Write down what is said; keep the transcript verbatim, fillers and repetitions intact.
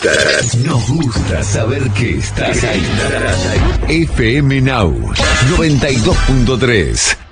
Nos gusta saber que estás ahí. F M Now noventa y dos punto tres.